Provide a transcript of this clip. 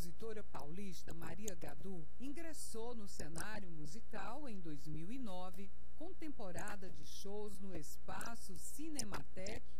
compositora paulista Maria Gadu ingressou no cenário musical em 2009, com temporada de shows no Espaço Cinemateque